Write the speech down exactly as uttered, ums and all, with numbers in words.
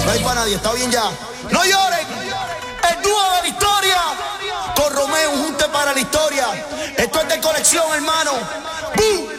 No hay para nadie, está bien ya. No lloren. El dúo de la historia. Con Romeo, un junte para la historia. Esto es de colección, hermano. ¡Bum!